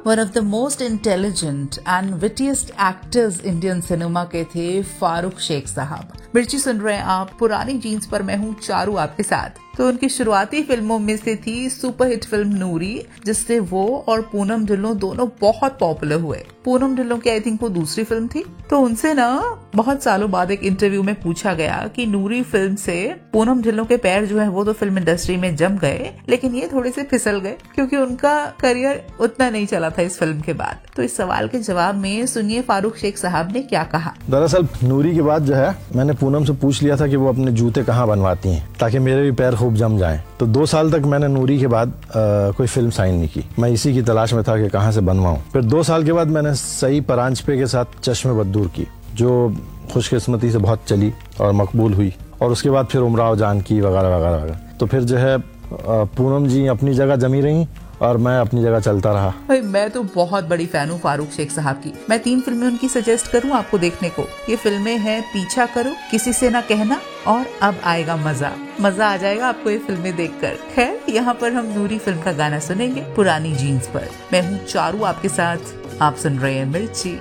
One of the most intelligent and wittiest actors Indian cinema के थे फारूक शेख साहब। मिर्ची सुन रहे हैं आप पुरानी जीन्स पर, मैं हूँ चारू आपके साथ। तो उनकी शुरुआती फिल्मों में से थी सुपरहिट फिल्म नूरी, जिससे वो और पूनम ढिल्लों दोनों बहुत पॉपुलर हुए। पूनम ढिल्लों की आई थिंक वो दूसरी फिल्म थी। तो उनसे ना बहुत सालों बाद एक इंटरव्यू में पूछा गया कि नूरी फिल्म से पूनम ढिल्लों के पैर जो है वो तो फिल्म इंडस्ट्री में जम गए, लेकिन ये थोड़े से फिसल गए क्योंकि उनका करियर उतना नहीं चला था इस फिल्म के बाद। तो इस सवाल के जवाब में सुनिए फारूक शेख साहब ने क्या कहा। दरअसल नूरी के बाद जो है मैंने पूनम से पूछ लिया था कि वो अपने जूते कहाँ बनवाती हैं ताकि मेरे भी पैर खूब जम जाएं। तो 2 साल तक मैंने नूरी के बाद कोई फिल्म साइन नहीं की। मैं इसी की तलाश में था कि कहाँ से बनवाऊं। फिर 2 साल के बाद मैंने सई परांजपे के साथ चश्मे बद्दूर की, जो खुशकिस्मती से बहुत चली और मकबूल हुई। और उसके बाद फिर उमराव जानकी वगैरह वगैरह वगैरह। तो फिर जो है पूनम जी अपनी जगह जमी रही और मैं अपनी जगह चलता रहा। भाई मैं तो बहुत बड़ी फैन हूँ फारूक शेख साहब की। मैं 3 फिल्में उनकी सजेस्ट करूँ आपको देखने को। ये फिल्में हैं पीछा करो, किसी से ना कहना और अब आएगा मजा। मजा आ जाएगा आपको ये फिल्में देखकर। खैर, यहाँ पर हम नूरी फिल्म का गाना सुनेंगे पुरानी जीन्स पर। मैं हूँ चारू आपके साथ, आप सुन रहे हैं मिर्ची।